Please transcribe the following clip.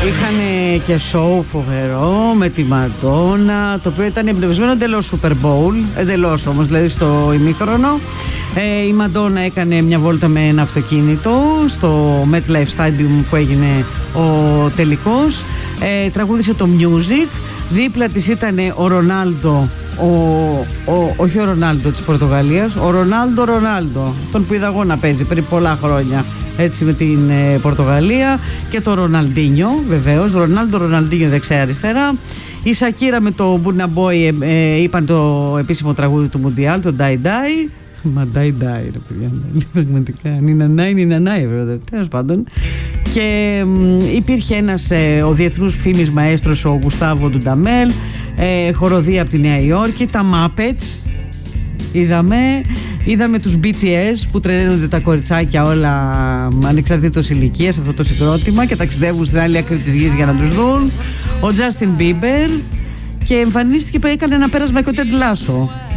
Είχαν και show φοβερό με τη Μαντόνα, το οποίο ήταν εμπνευσμένο εντελώς Super Bowl, εντελώς όμως, δηλαδή στο ημίχρονο. Η Μαντόνα έκανε μια βόλτα με ένα αυτοκίνητο στο MetLife Stadium που έγινε ο τελικός. Τραγούδισε το Music. Δίπλα της ήταν ο Ρονάλντο, όχι ο Ρονάλντο της Πορτογαλίας, ο Ρονάλντο, τον που είδα εγώ να παίζει πριν πολλά χρόνια έτσι με την Πορτογαλία, και το Ροναλντίνιο βεβαίως, Ροναλντίνιο δεξιά-αριστερά. Η Σακύρα με το Burna Boy είπαν το επίσημο τραγούδι του Μουντιάλ, το Die Die. Μα Die Die ρε παιδιά, πραγματικά νινανάι βέβαια, τέλος πάντων. Και υπήρχε ένας ο διεθνούς φήμης μαέστρος, ο Γκουστάβο Ντουνταμέλ, χοροδία από τη Νέα Υόρκη, τα Muppets είδαμε τους BTS που τρελαίνονται τα κοριτσάκια όλα ανεξαρτήτως ηλικίας, αυτό το συγκρότημα, και ταξιδεύουν στην άλλη άκρη της γης για να τους δουν. Ο Justin Bieber, και εμφανίστηκε, έκανε ένα πέρασμα και ο Ted Lasso.